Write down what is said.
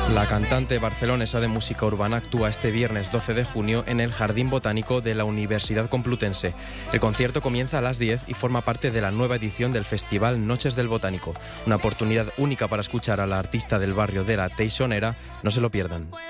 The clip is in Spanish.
La cantante barcelonesa de música urbana actúa este viernes 12 de junio en el Jardín Botánico de la Universidad Complutense. El concierto comienza a las 10 y forma parte de la nueva edición del Festival Noches del Botánico. Una oportunidad única para escuchar a la artista del barrio de la Teixonera. No se lo pierdan.